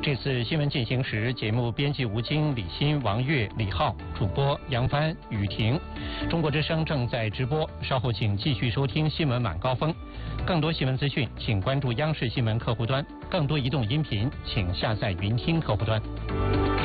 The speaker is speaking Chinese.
这次新闻进行时，节目编辑吴京、李欣、王悦、李浩，主播杨帆、雨婷。中国之声正在直播，稍后请继续收听新闻晚高峰。更多新闻资讯，请关注央视新闻客户端；更多移动音频，请下载云听客户端。